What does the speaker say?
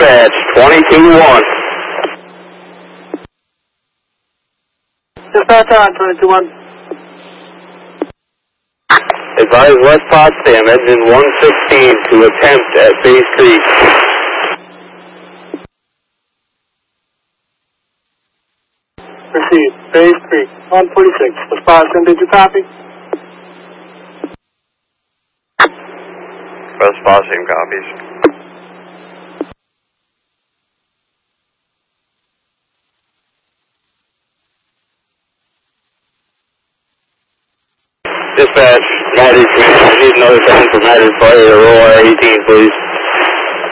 Dispatch, 22-1. Dispatch on, 22-1. Advise West Potsdam, engine 116 to attempt at Base Creek. Proceed. Base Creek, 146. West Potsdam, did you copy? West Potsdam copies. Dispatch, United Command, I need another 10 for United Fire, OR 18, please.